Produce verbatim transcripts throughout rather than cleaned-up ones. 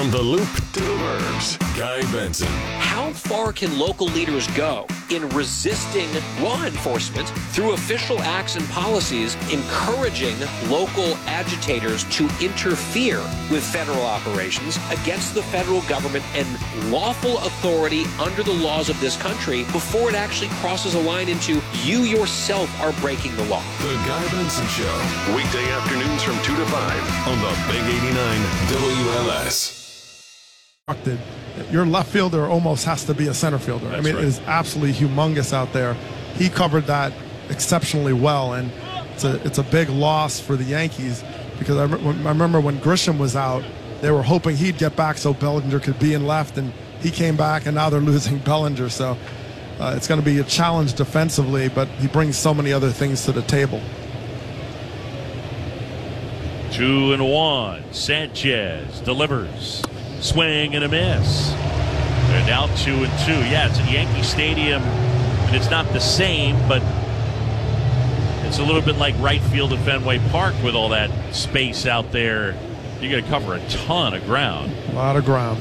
From the Loop to the Burbs, Guy Benson. How far can local leaders go in resisting law enforcement through official acts and policies, encouraging local agitators to interfere with federal operations against the federal government and lawful authority under the laws of this country before it actually crosses a line into you yourself are breaking the law? The Guy Benson Show. Weekday afternoons from two to five on the Big eighty-nine W L S. Your left fielder almost has to be a center fielder. That's I mean, right. it is absolutely humongous out there. He covered that exceptionally well, and it's a it's a big loss for the Yankees because I, re- I remember when Grisham was out, they were hoping he'd get back so Bellinger could be in left, and he came back, and now they're losing Bellinger. So uh, it's going to be a challenge defensively, but he brings so many other things to the table. Two and one. Sanchez delivers. Swing and a miss. They're now two and two. Yeah, it's at Yankee Stadium, and it's not the same, but it's a little bit like right field at Fenway Park with all that space out there. You got to cover a ton of ground. A lot of ground.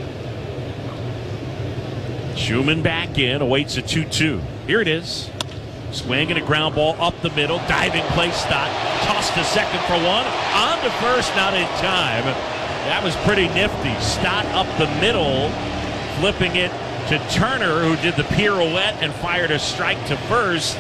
Schumann back in, awaits a two two. Here it is. Swing and a ground ball up the middle. Diving play stop. Tossed to second for one. On to first, not in time. That was pretty nifty. Stott up the middle, flipping it to Turner, who did the pirouette and fired a strike to first.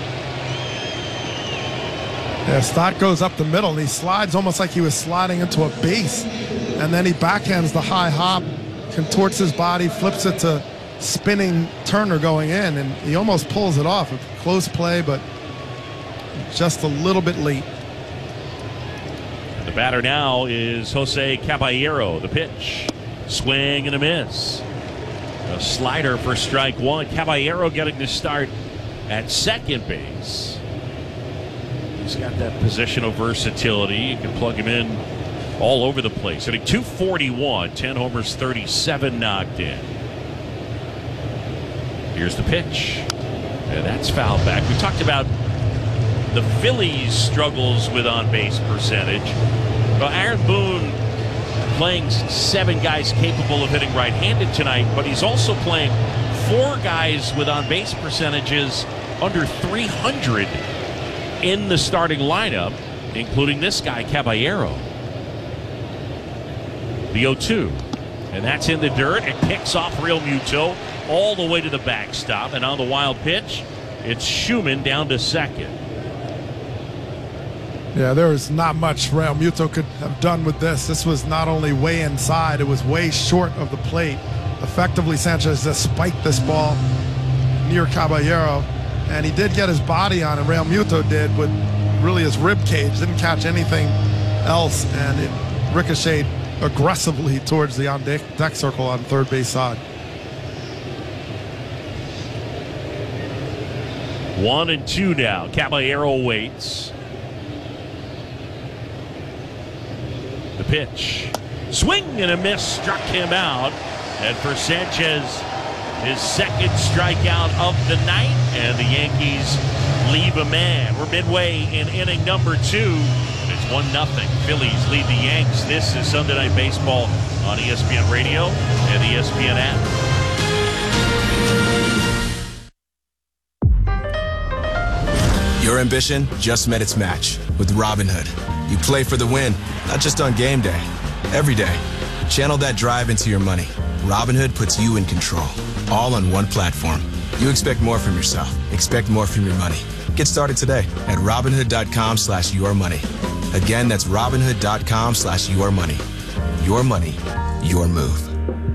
Yeah, Stott goes up the middle, and he slides almost like he was sliding into a base. And then he backhands the high hop, contorts his body, flips it to spinning Turner going in, and he almost pulls it off. A close play, but just a little bit late. The batter now is Jose Caballero. The pitch. Swing and a miss. A slider for strike one. Caballero getting to start at second base. He's got that positional versatility. You can plug him in all over the place. Hitting two forty-one, ten homers, thirty-seven knocked in. Here's the pitch. And that's fouled back. We talked about the Phillies' struggles with on-base percentage. Well, Aaron Boone playing seven guys capable of hitting right-handed tonight, but he's also playing four guys with on-base percentages under three hundred in the starting lineup, including this guy, Caballero. The oh two. And that's in the dirt. It picks off Real Muto all the way to the backstop. And on the wild pitch, it's Schumann down to second. Yeah, there was not much Real Muto could have done with this. This was not only way inside, it was way short of the plate. Effectively, Sanchez just spiked this ball near Caballero, and he did get his body on it. Real Muto did with really his rib cage. Didn't catch anything else, and it ricocheted aggressively towards the on deck, deck circle on third base side. One and two now. Caballero waits. The pitch. Swing and a miss struck him out. And for Sanchez, his second strikeout of the night. And the Yankees leave a man. We're midway in inning number two. And it's one nothing. Phillies lead the Yanks. This is Sunday Night Baseball on E S P N Radio and the E S P N app. Your ambition just met its match with Robinhood. You play for the win, not just on game day, every day. Channel that drive into your money. Robinhood puts you in control, all on one platform. You expect more from yourself. Expect more from your money. Get started today at Robinhood.com slash your money. Again, that's Robinhood.com slash your money. Your money, your move.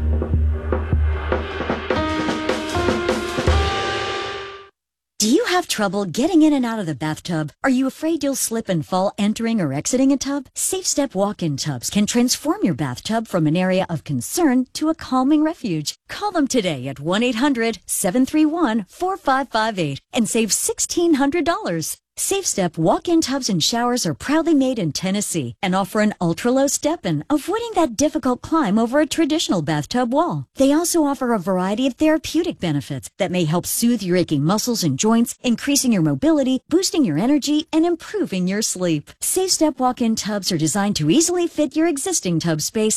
Do you have trouble getting in and out of the bathtub? Are you afraid you'll slip and fall entering or exiting a tub? SafeStep walk-in tubs can transform your bathtub from an area of concern to a calming refuge. Call them today at one eight hundred seven three one four five five eight and save sixteen hundred dollars. SafeStep walk-in tubs and showers are proudly made in Tennessee and offer an ultra-low step-in, avoiding that difficult climb over a traditional bathtub wall. They also offer a variety of therapeutic benefits that may help soothe your aching muscles and joints, increasing your mobility, boosting your energy, and improving your sleep. SafeStep walk-in tubs are designed to easily fit your existing tub space